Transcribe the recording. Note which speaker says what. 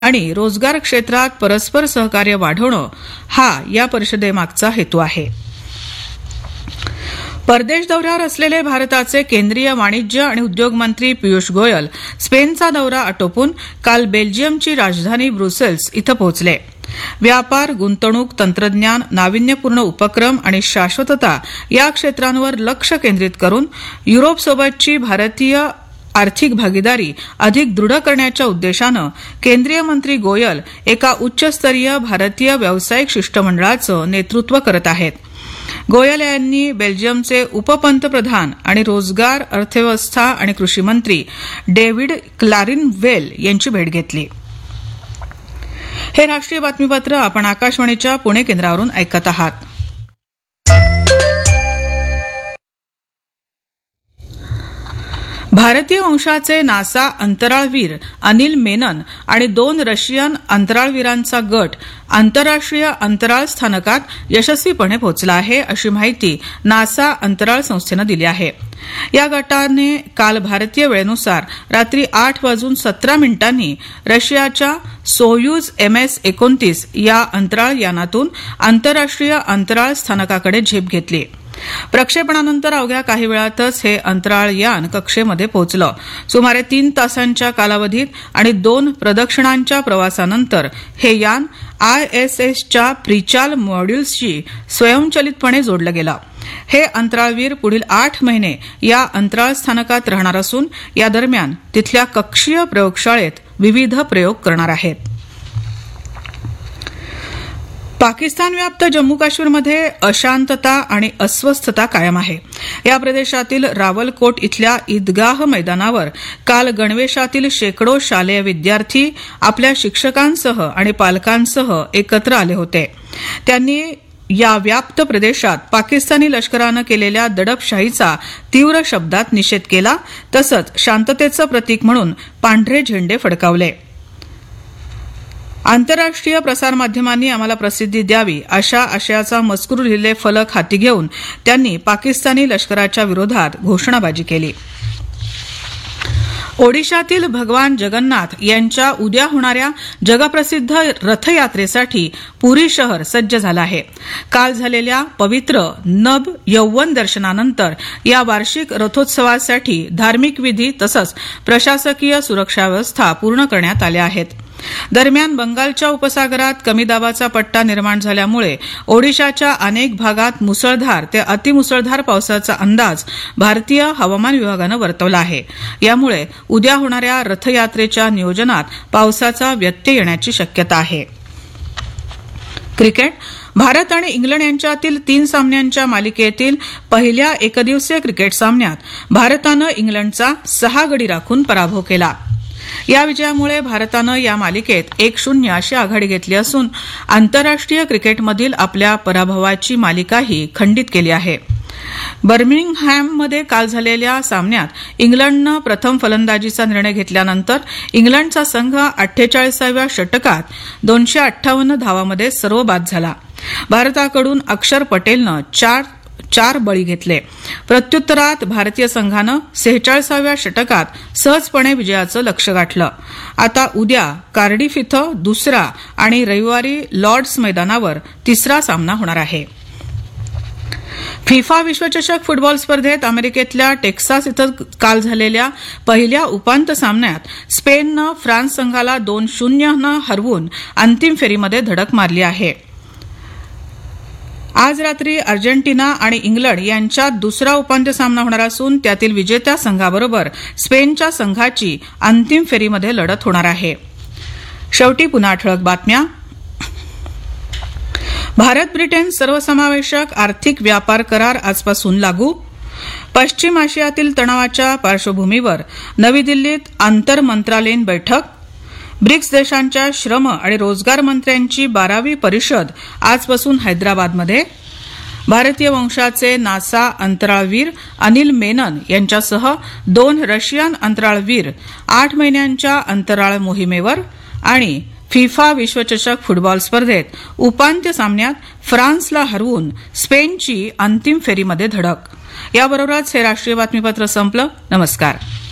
Speaker 1: आणि रोजगार क्षेत्रात परस्पर सहकार्य वाढवणं हा या परिषदेमागचा हेतू आहे. परदेश दौऱ्यावर असलेले भारताचे केंद्रीय वाणिज्य आणि उद्योग मंत्री पियुष गोयल स्पेनचा दौरा आटोपून काल बेल्जियमची राजधानी ब्रुसेल्स इथं पोहोचले. व्यापार, गुंतवणूक, तंत्रज्ञान, नाविन्यपूर्ण उपक्रम आणि शाश्वतता या क्षेत्रांवर लक्ष केंद्रित करून युरोपसोबतची भारतीय आर्थिक भागीदारी अधिक दृढ करण्याच्या उद्देशानं केंद्रीय मंत्री गोयल एका उच्चस्तरीय भारतीय व्यावसायिक शिष्टमंडळाचं नेतृत्व करत आहेत. गोयल यांनी बेल्जियमचे उपपंतप्रधान आणि रोजगार, अर्थव्यवस्था आणि कृषी मंत्री डेव्हिड क्लारिनवेल यांची भेट घेतली. हे राष्ट्रीय बातमीपत्र आपण आकाशवाणीच्या पुणे केंद्रावरून ऐकत आहात. भारतीय वंशाचे नासा अंतराळवीर अनिल मेनन आणि 2 रशियन अंतराळवीरांचा गट आंतरराष्ट्रीय अंतराळ स्थानकात यशस्वीपणे पोहोचला आहे, अशी माहिती नासा अंतराळ संस्थेनं दिली आहे. या गटाने काल भारतीय वेळेनुसार रात्री 8:17 रशियाच्या सोयुझ MS-29 या अंतराळ यानातून आंतरराष्ट्रीय अंतराळ स्थानकाकडे झेप घेतली. प्रक्षेपणानंतर अवघ्या काही वेळातच हे अंतराळ यान कक्षेमध्ये पोहोचलं. सुमारे 3 तासांच्या कालावधीत आणि 2 प्रदक्षिणांच्या प्रवासानंतर हे यान ISSच्या प्रीचाल मॉड्यूल्सशी स्वयंचलितपणे जोडलं गेलं. हे अंतराळवीर पुढील 8 महिने या अंतराळ स्थानकात राहणार असून या दरम्यान तिथल्या कक्षीय प्रयोगशाळेत विविध प्रयोग करणार आहेत. पाकिस्तान व्याप्त जम्मू काश्मीरमध्ये अशांतता आणि अस्वस्थता कायम आहे. या प्रदेशातील रावलकोट इथल्या ईदगाह मैदानावर काल गणवेशातील शेकडो शालेय विद्यार्थी आपल्या शिक्षकांसह आणि पालकांसह एकत्र आले होते. त्यांनी या व्याप्त प्रदेशात पाकिस्तानी लष्करानं केलेल्या दडपशाहीचा तीव्र शब्दात निषेध केला. तसंच शांततेचं प्रतीक म्हणून पांढरे झेंडे फडकावले. आंतरराष्ट्रीय प्रसारमाध्यमांनी आम्हाला प्रसिद्धी द्यावी अशा आशयाचा मजकूर लिहिलेले फलक हाती घेऊन त्यांनी पाकिस्तानी लष्कराच्या विरोधात घोषणाबाजी केली. ओडिशातील भगवान जगन्नाथ यांच्या उद्या होणाऱ्या जगप्रसिद्ध रथयात्रेसाठी पुरी शहर सज्ज झालं आहे. काल झालेल्या पवित्र नभ यौवन दर्शनानंतर या वार्षिक रथोत्सवासाठी धार्मिक विधी तसंच प्रशासकीय सुरक्षा व्यवस्था पूर्ण करण्यात आल्या आहेत. दरम्यान बंगालच्या उपसागरात कमी दाबाचा पट्टा निर्माण झाल्यामुळे ओडिशाच्या अनेक भागात मुसळधार ते अतिमुसळधार पावसाचा अंदाज भारतीय हवामान विभागानं वर्तवला आहे. यामुळे उद्या होणाऱ्या रथयात्रेच्या नियोजनात पावसाचा व्यत्यय येण्याची शक्यता आहे. क्रिकेट. भारत आणि इंग्लंड यांच्यातील 3 सामन्यांच्या मालिकेतील पहिल्या एकदिवसीय क्रिकेट सामन्यात भारतानं इंग्लंडचा 6 गडी राखून पराभव केला. या विजयामुळे भारतानं या मालिकेत 1-0 अशी आघाडी घेतली असून आंतरराष्ट्रीय क्रिकेटमधील आपल्या पराभवाची मालिकाही खंडित केली आहे. बर्मिंगहॅममध्ये काल झालेल्या सामन्यात इंग्लंडनं प्रथम फलंदाजीचा निर्णय घेतल्यानंतर इंग्लंडचा संघ 48व्या षटकात 258 धावांमध्ये सर्वबाद झाला. भारताकडून अक्षर पटेलनं 4 बळी घेतले. प्रत्युत्तरात भारतीय संघानं 46व्या षटकात सहजपणे विजयाचं लक्ष्य गाठलं. आता उद्या कार्डिफ इथं दुसरा आणि रविवारी लॉर्ड्स मैदानावर तिसरा सामना होणार आहे. फिफा विश्वचषक फुटबॉल स्पर्धेत अमेरिकेतल्या टेक्सास इथं काल झालेल्या पहिल्या उपांत्य सामन्यात स्पेननं फ्रान्स संघाला 2-0 हरवून अंतिम फेरीमध्ये धडक मारली आहे. आज रात्री अर्जेंटिना आणि इंग्लंड यांच्यात दुसरा उपांत्य सामना होणार असून त्यातील विजेत्या संघाबरोबर स्पेनच्या संघाची अंतिम फेरीमध्ये लढत होणार आहे. शेवटी पुन्हा ठळक बातम्या. भारत ब्रिटन सर्वसमावेशक आर्थिक व्यापार करार आजपासून लागू. पश्चिम आशियातील तणावाच्या पार्श्वभूमीवर नवी दिल्लीत आंतर मंत्रालयीन बैठक. ब्रिक्स देशांच्या श्रम आणि रोजगार मंत्र्यांची 12वी परिषद आजपासून हैदराबादमध्ये. भारतीय वंशाचे नासा अंतराळवीर अनिल मेनन यांच्यासह 2 रशियन अंतराळवीर 8 महिन्यांच्या अंतराळ मोहिमेवर. आणि फिफा विश्वचषक फुटबॉल स्पर्धेत उपांत्य सामन्यात फ्रान्सला हरवून स्पेनची अंतिम फेरीमध्ये धडक. याबरोबरच हे राष्ट्रीय बातमीपत्र संपलं. नमस्कार.